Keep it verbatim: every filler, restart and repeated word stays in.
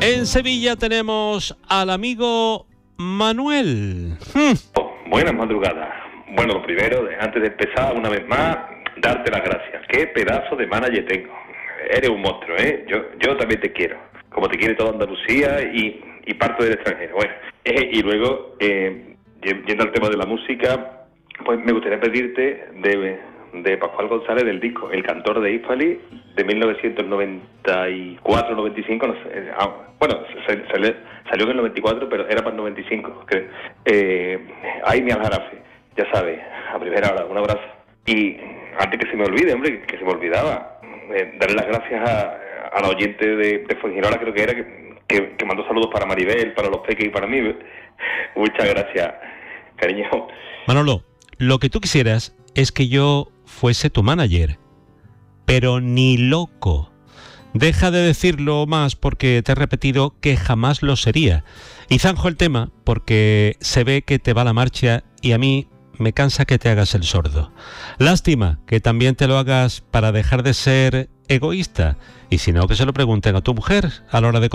En Sevilla tenemos al amigo Manuel. Hmm. Buenas madrugadas. Bueno, lo primero, antes de empezar, una vez más, darte las gracias. Qué pedazo de manager tengo. Eres un monstruo, ¿eh? Yo, yo también te quiero. Como te quiere toda Andalucía y, y parte del extranjero. Bueno, eh, y luego, eh, yendo al tema de la música, pues me gustaría pedirte de, de Pascual González del disco El Cantor de Hispali de mil novecientos noventa y cuatro noventa y cinco, no sé, ah, bueno, salió, salió en el noventa y cuatro, pero era para el noventa y cinco, creo. Eh, Ay, mi Aljarafe, ya sabes, a primera hora, un abrazo. Y antes que se me olvide, hombre, que se me olvidaba, eh, darle las gracias a, a la oyente de, de Fuengirola, creo que era, que, que, que mandó saludos para Maribel, para los peques y para mí. Muchas gracias, cariño. Manolo, lo que tú quisieras es que yo fuese tu manager, pero ni loco. Deja de decirlo más porque te he repetido que jamás lo sería. Y zanjo el tema porque se ve que te va la marcha y a mí me cansa que te hagas el sordo. Lástima que también te lo hagas para dejar de ser egoísta. Y si no, que se lo pregunten a tu mujer a la hora de